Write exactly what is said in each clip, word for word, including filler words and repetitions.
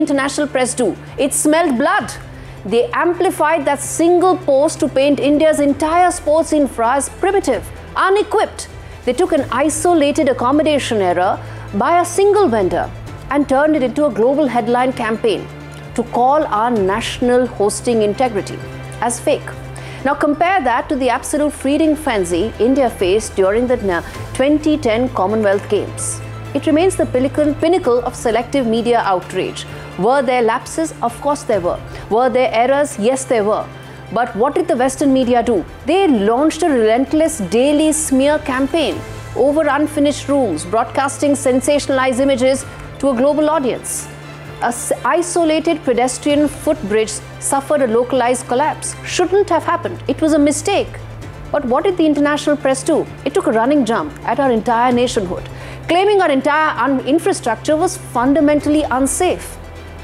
international press do? It smelled blood. They amplified that single post to paint India's entire sports infra as primitive, unequipped. They took an isolated accommodation error by a single vendor and turned it into a global headline campaign to call our national hosting integrity as fake. Now compare that to the absolute feeding frenzy India faced during the twenty ten Commonwealth Games. It remains the pinnacle of selective media outrage. Were there lapses? Of course there were. Were there errors? Yes, there were. But what did the Western media do? They launched a relentless daily smear campaign over unfinished rooms, broadcasting sensationalized images to a global audience. An isolated pedestrian footbridge suffered a localized collapse. Shouldn't have happened. It was a mistake. But what did the international press do? It took a running jump at our entire nationhood, claiming our entire infrastructure was fundamentally unsafe.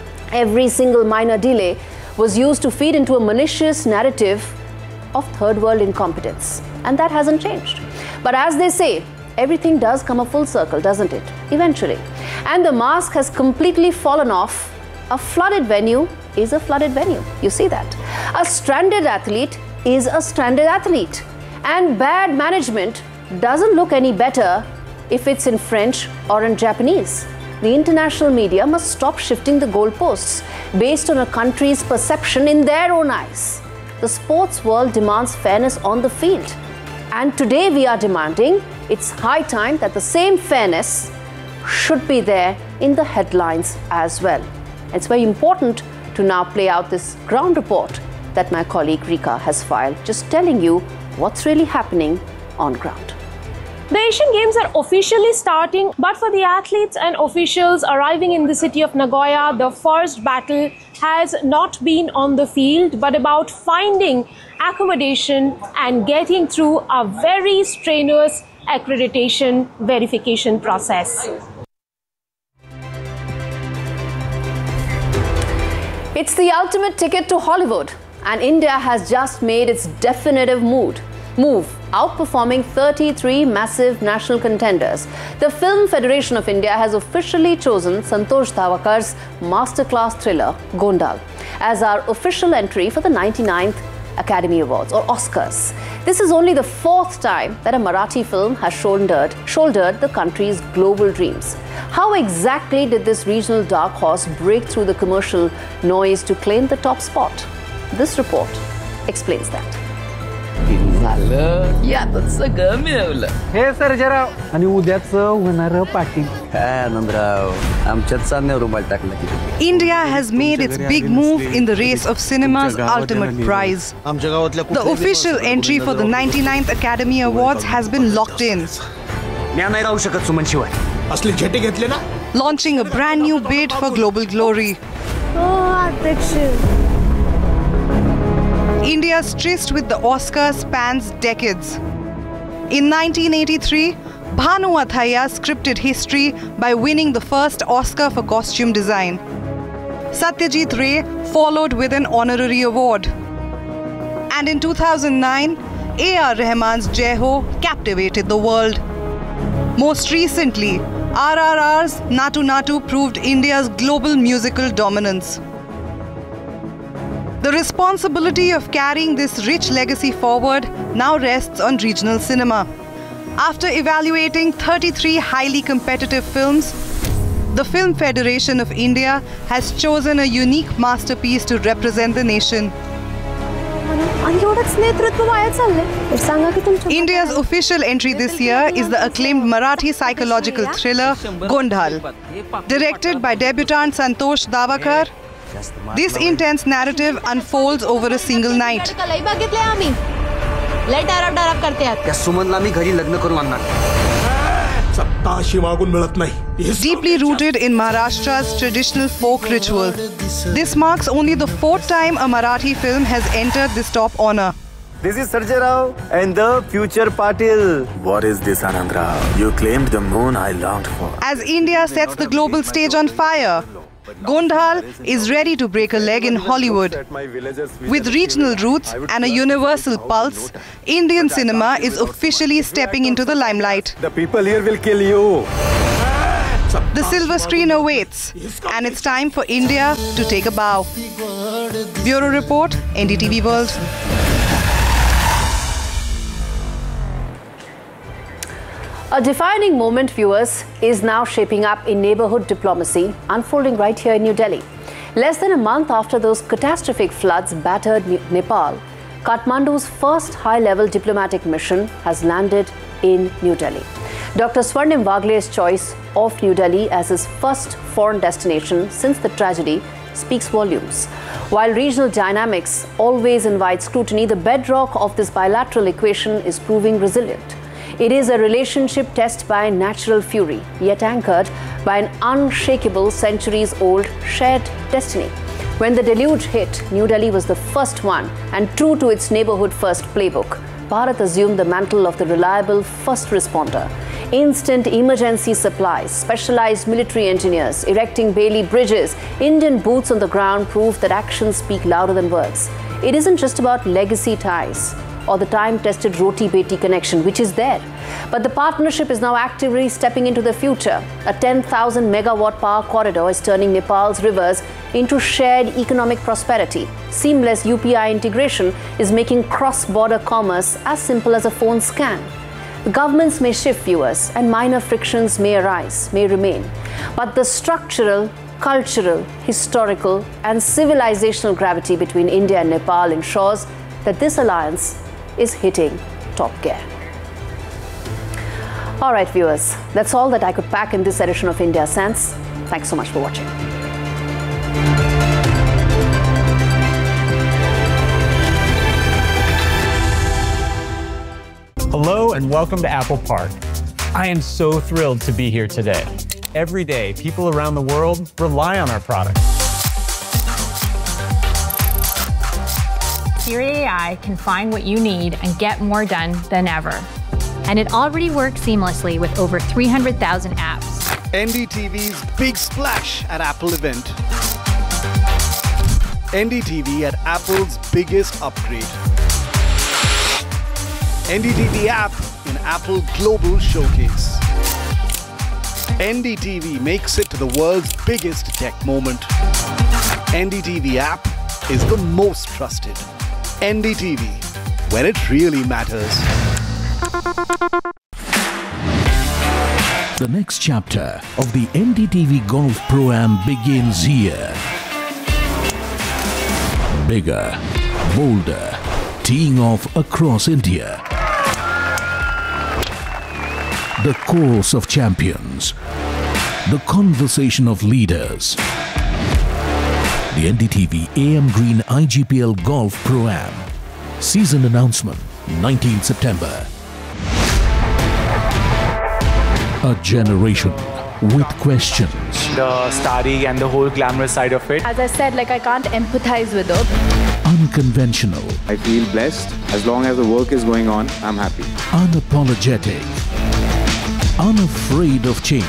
Every single minor delay was used to feed into a malicious narrative of third world incompetence. And that hasn't changed. But as they say, everything does come a full circle, doesn't it? Eventually. And the mask has completely fallen off. A flooded venue is a flooded venue. You see that. A stranded athlete is a stranded athlete. And bad management doesn't look any better if it's in French or in Japanese. The international media must stop shifting the goalposts based on a country's perception in their own eyes. The sports world demands fairness on the field. And today we are demanding it's high time that the same fairness should be there in the headlines as well. It's very important to now play out this ground report that my colleague Rika has filed, just telling you what's really happening on ground. The Asian Games are officially starting, but for the athletes and officials arriving in the city of Nagoya, the first battle has not been on the field, but about finding accommodation and getting through a very strenuous accreditation verification process. It's the ultimate ticket to Hollywood, and India has just made its definitive move. Move, outperforming thirty-three massive national contenders. The Film Federation of India has officially chosen Santosh Davakar's masterclass thriller, Gondal, as our official entry for the ninety-ninth Academy Awards, or Oscars. This is only the fourth time that a Marathi film has shouldered, shouldered the country's global dreams. How exactly did this regional dark horse break through the commercial noise to claim the top spot? This report explains that. यातच सगळं मिळवलं हे सर्जेराव आणि उद्याचं होणारं party Anandrao आमच्यात चांदण्यावर रुमाल टाकला की India has made its big move in the race of cinema's ultimate prize. The official entry for the ninety-ninth Academy Awards has been locked in. मी नाही राहू शकत सुमन शिवाय असली झेटे घेतले ना launching a brand new bid for global glory. India's tryst with the Oscars spans decades. In nineteen eighty-three, Bhanu Athaiya scripted history by winning the first Oscar for costume design. Satyajit Ray followed with an honorary award. And in two thousand nine, A R Rahman's Jai Ho captivated the world. Most recently, R R R's Natu Natu proved India's global musical dominance. The responsibility of carrying this rich legacy forward now rests on regional cinema. After evaluating thirty-three highly competitive films, the Film Federation of India has chosen a unique masterpiece to represent the nation. India's official entry this year is the acclaimed Marathi psychological thriller Gondal. Directed by debutant Santosh Davakar, this intense narrative unfolds over a single night. Deeply rooted in Maharashtra's traditional folk ritual, this marks only the fourth time a Marathi film has entered this top honor. This is Sarjay Rao and the future Patil. What is this, Anandrao? You claimed the moon I longed for. As India sets the global stage on fire, Gondal is ready to break a leg in Hollywood. With regional roots and a universal pulse, Indian cinema is officially stepping into the limelight. The people here will kill you. The silver screen awaits, and it's time for India to take a bow. Bureau Report, N D T V World. A defining moment, viewers, is now shaping up in neighborhood diplomacy, unfolding right here in New Delhi. Less than a month after those catastrophic floods battered Nepal, Kathmandu's first high-level diplomatic mission has landed in New Delhi. Doctor Swarnim Vagle's choice of New Delhi as his first foreign destination since the tragedy speaks volumes. While regional dynamics always invite scrutiny, the bedrock of this bilateral equation is proving resilient. It is a relationship tested by natural fury, yet anchored by an unshakable centuries-old shared destiny. When the deluge hit, New Delhi was the first one, and true to its neighborhood-first playbook, Bharat assumed the mantle of the reliable first responder. Instant emergency supplies, specialized military engineers, erecting Bailey bridges, Indian boots on the ground prove that actions speak louder than words. It isn't just about legacy ties or the time-tested roti-beti connection, which is there. But the partnership is now actively stepping into the future. A ten thousand megawatt power corridor is turning Nepal's rivers into shared economic prosperity. Seamless U P I integration is making cross-border commerce as simple as a phone scan. The governments may shift, viewers, and minor frictions may arise, may remain. But the structural, cultural, historical, and civilizational gravity between India and Nepal ensures that this alliance is hitting top gear. All right, viewers, that's all that I could pack in this edition of India Sense. Thanks so much for watching. Hello and welcome to Apple Park. I am so thrilled to be here today. Every day, people around the world rely on our products. Siri A I can find what you need and get more done than ever. And it already works seamlessly with over three hundred thousand apps. N D T V's big splash at Apple event. N D T V at Apple's biggest upgrade. N D T V app in Apple Global Showcase. N D T V makes it to the world's biggest tech moment. N D T V app is the most trusted. N D T V, when it really matters. The next chapter of the N D T V Golf Pro-Am begins here. Bigger, bolder, teeing off across India. The course of champions. The conversation of leaders. The N D T V A M Green I G P L Golf Pro-Am. Season announcement, nineteenth September. A generation with questions. The starry and the whole glamorous side of it. As I said, like I can't empathize with her. Unconventional. I feel blessed. As long as the work is going on, I'm happy. Unapologetic. Unafraid of change.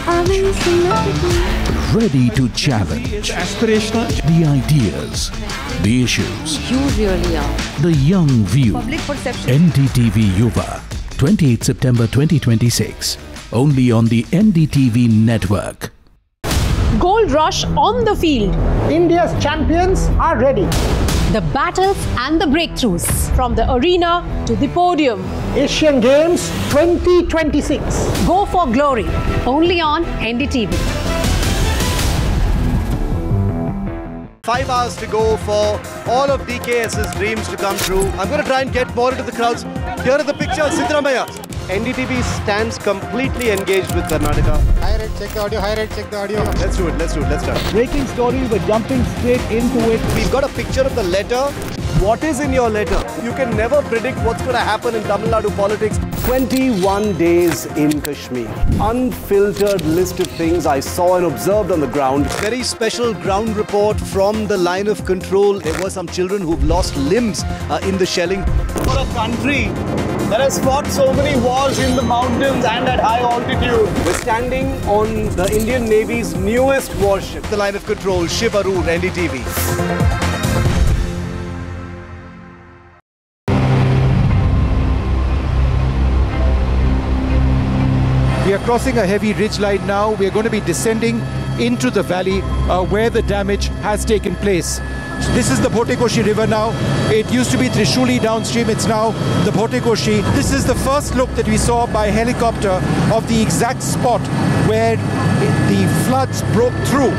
Ready to challenge. Aspirational. The ideas. The issues. You really are. The young view. Public perception. N D T V Yuva. twenty-eighth September twenty twenty-six. Only on the N D T V network. Gold rush on the field. India's champions are ready. The battles and the breakthroughs. From the arena to the podium. Asian Games twenty twenty-six. Go for glory. Only on N D T V. Five hours to go for all of D K S's dreams to come true. I'm going to try and get more into the crowds. Here are the pictures, Siddaramaiah. N D T V stands completely engaged with Karnataka. High rate, check the audio, high rate, check the audio. Let's do it, let's do it, let's start. Breaking story, we're jumping straight into it. We've got a picture of the letter. What is in your letter? You can never predict what's going to happen in Tamil Nadu politics. twenty-one days in Kashmir. Unfiltered list of things I saw and observed on the ground. Very special ground report from the line of control. There were some children who've lost limbs uh, in the shelling. For a country that has fought so many wars in the mountains and at high altitude. We're standing on the Indian Navy's newest warship. The line of control, Shiv Arur, N D T V. We are crossing a heavy ridge line now. We're going to be descending into the valley uh, where the damage has taken place. This is the Bhotekoshi River now. It used to be Trishuli downstream. It's now the Bhotekoshi. This is the first look that we saw by helicopter of the exact spot where the floods broke through.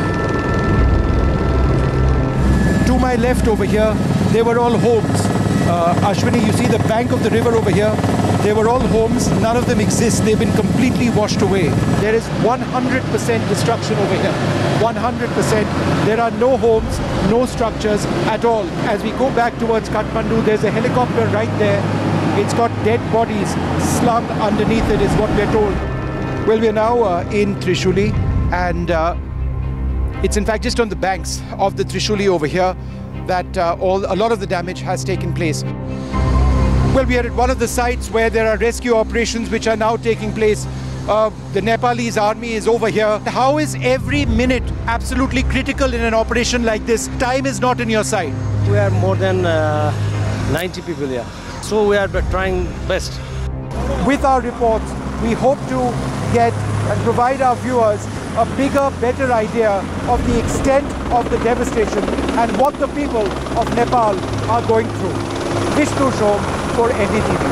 To my left over here, they were all homes. Uh, Ashwini, you see the bank of the river over here. They were all homes. None of them exist. They've been completely washed away. There is one hundred percent destruction over here. one hundred percent. There are no homes, no structures at all. As we go back towards Kathmandu, there's a helicopter right there. It's got dead bodies slung underneath it, is what we're told. Well, we're now uh, in Trishuli, and uh, it's in fact just on the banks of the Trishuli over here that uh, all, a lot of the damage has taken place. Well, we are at one of the sites where there are rescue operations which are now taking place. Uh, the Nepalese army is over here. How is every minute absolutely critical in an operation like this? Time is not in your side. We are more than uh, ninety people here, so we are trying best. With our reports, we hope to get and provide our viewers a bigger, better idea of the extent of the devastation and what the people of Nepal are going through. Vishnu Shom for N D T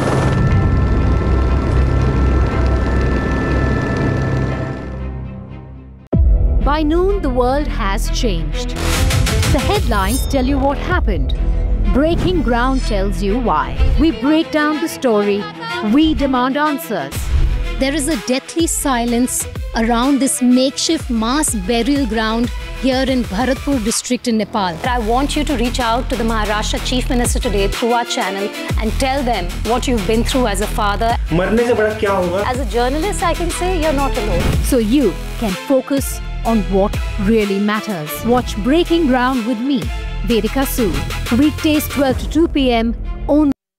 V. By noon, the world has changed. The headlines tell you what happened. Breaking Ground tells you why. We break down the story. We demand answers. There is a deathly silence around this makeshift mass burial ground here in Bharatpur district in Nepal. I want you to reach out to the Maharashtra Chief Minister today through our channel and tell them what you've been through as a father. As a journalist, I can say you're not alone. So you can focus on what really matters. Watch Breaking Ground with me, Vedika Sood. Weekdays twelve to two p m only